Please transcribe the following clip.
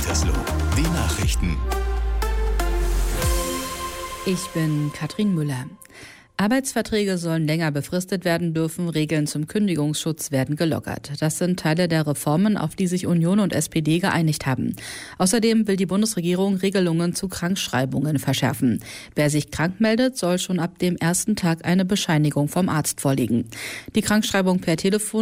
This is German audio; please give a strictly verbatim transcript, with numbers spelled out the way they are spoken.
Gütersloh. Die Nachrichten. Ich bin Katrin Müller. Arbeitsverträge sollen länger befristet werden dürfen, Regeln zum Kündigungsschutz werden gelockert. Das sind Teile der Reformen, auf die sich Union und S P D geeinigt haben. Außerdem will die Bundesregierung Regelungen zu Krankschreibungen verschärfen. Wer sich krank meldet, soll schon ab dem ersten Tag eine Bescheinigung vom Arzt vorlegen. Die Krankschreibung per Telefon